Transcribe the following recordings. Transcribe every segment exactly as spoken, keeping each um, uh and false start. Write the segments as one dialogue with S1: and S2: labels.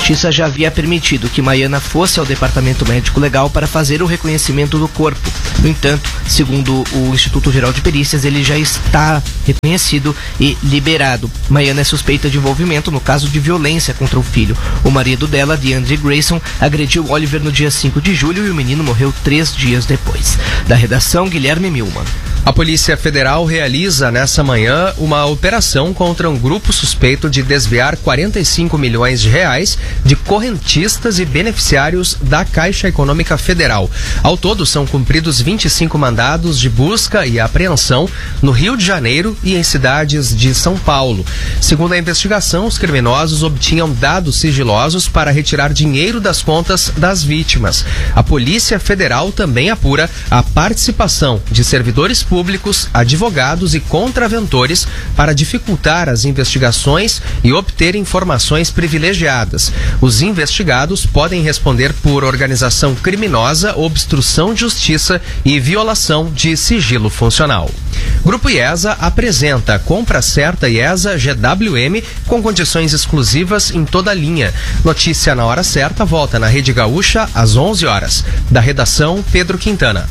S1: Justiça já havia permitido que Maiana fosse ao departamento médico legal para fazer o reconhecimento do corpo. No entanto, segundo o Instituto Geral de Perícias, ele já está reconhecido e liberado. Maiana é suspeita de envolvimento no caso de violência contra o filho. O marido dela, DeAndre Grayson, agrediu Oliver no dia cinco de julho e o menino morreu três dias depois. Da redação, Guilherme Milman.
S2: A Polícia Federal realiza nessa manhã uma operação contra um grupo suspeito de desviar quarenta e cinco milhões de reais de correntistas e beneficiários da Caixa Econômica Federal. Ao todo, são cumpridos vinte e cinco mandados de busca e apreensão no Rio de Janeiro e em cidades de São Paulo. Segundo a investigação, os criminosos obtinham dados sigilosos para retirar dinheiro das contas das vítimas. A Polícia Federal também apura a participação de servidores públicos públicos, advogados e contraventores para dificultar as investigações e obter informações privilegiadas. Os investigados podem responder por organização criminosa, obstrução de justiça e violação de sigilo funcional. Grupo IESA apresenta Compra Certa IESA G W M com condições exclusivas em toda a linha. Notícia na hora certa volta na Rede Gaúcha às onze horas. Da redação, Pedro Quintana.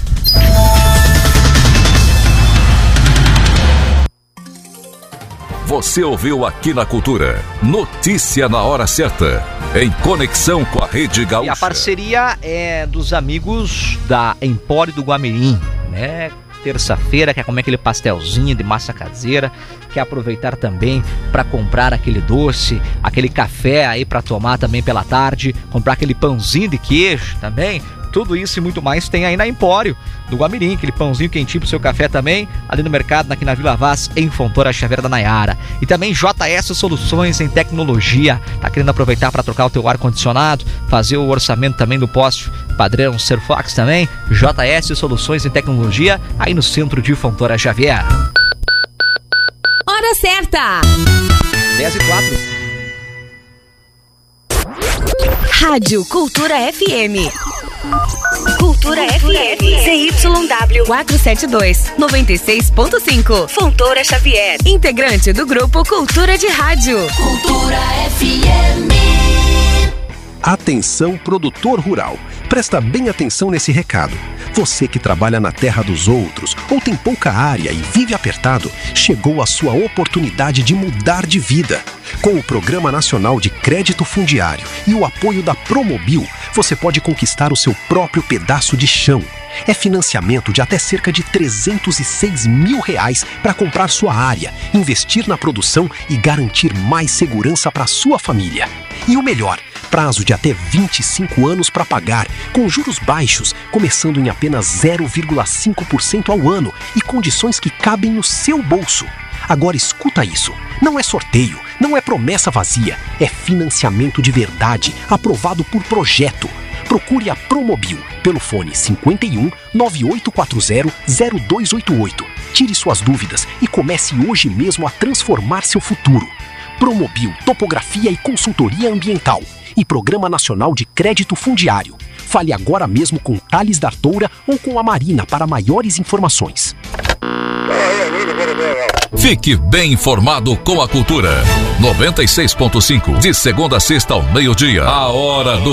S3: Você ouviu aqui na Cultura. Notícia na hora certa. Em conexão com a Rede Gaúcha.
S4: E a parceria é dos amigos da Empório do Guamirim, né? Terça-feira, quer comer aquele pastelzinho de massa caseira, quer aproveitar também para comprar aquele doce, aquele café aí para tomar também pela tarde, comprar aquele pãozinho de queijo também. Tudo isso e muito mais tem aí na Empório do Guamirim, aquele pãozinho quentinho pro seu café também, ali no mercado, aqui na Vila Vaz, em Fontoura Xavier da Nayara. E também J S Soluções em Tecnologia. Tá querendo aproveitar para trocar o teu ar-condicionado, fazer o orçamento também do poste padrão Serfox também? J S Soluções em Tecnologia, aí no centro de Fontoura Xavier.
S5: Hora certa!
S4: dez e quatro.
S5: Rádio Cultura F M. Cultura, Cultura F M. C Y W quatrocentos e setenta e dois, noventa e seis ponto cinco. Fontoura Xavier. Integrante do grupo Cultura de Rádio. Cultura F M.
S6: Atenção, produtor rural. Presta bem atenção nesse recado. Você que trabalha na terra dos outros ou tem pouca área e vive apertado, chegou a sua oportunidade de mudar de vida. Com o Programa Nacional de Crédito Fundiário e o apoio da Promobil, você pode conquistar o seu próprio pedaço de chão. É financiamento de até cerca de trezentos e seis mil reais para comprar sua área, investir na produção e garantir mais segurança para sua família. E o melhor, prazo de até vinte e cinco anos para pagar, com juros baixos, começando em apenas zero vírgula cinco por cento ao ano e condições que cabem no seu bolso. Agora escuta isso, não é sorteio, não é promessa vazia, é financiamento de verdade, aprovado por projeto. Procure a Promobil pelo fone cinquenta e um, nove oito quatro zero, zero dois oito oito. Tire suas dúvidas e comece hoje mesmo a transformar seu futuro. Promobil, Topografia e Consultoria Ambiental e Programa Nacional de Crédito Fundiário. Fale agora mesmo com Thales D'Artoura ou com a Marina para maiores informações.
S3: Fique bem informado com a Cultura. noventa e seis ponto cinco, de segunda a sexta ao meio-dia. A hora do